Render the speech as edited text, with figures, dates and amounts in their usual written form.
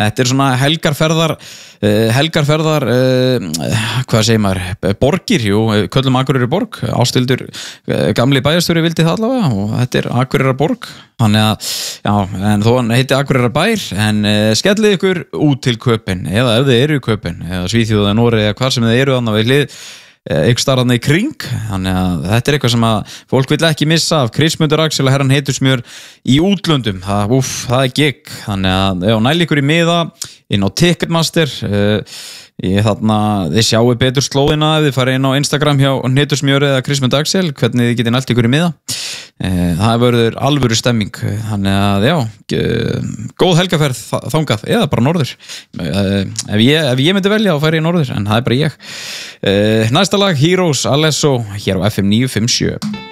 Þetta svona helgarferðar hvað segir maður, borgir, jú, köllum Akureyri borg, Ásthildur gamli bæjarstjóri vildi það allavega og þetta Akureyrar borg, þannig að já, en þó hann heiti Akureyrar bær en skellið ykkur út til Köpen eða ef þið eru í Köpen eða Svíþjóð eða Noregi eða hvar sem þið eru annað við hlið ykkur starfandi í kring, þannig að þetta eitthvað sem að fólk vill ekki missa af Kristmundur Axel og herran Heitusmjör í útlöndum, það gigg, þannig að já, næl ykkur í miða inn á Ticketmaster þið sjáu betur slóðina ef þið farið inn á Instagram hjá Heitusmjör eða Kristmundur Axel, hvernig þið getið nælt ykkur í miða það verður alvöru stemming, þannig að já góð helgaferð þangað eða bara norður ef ég myndi velja þá færi ég norður en það bara ég næsta lag Heroes Alesso hér á FM 957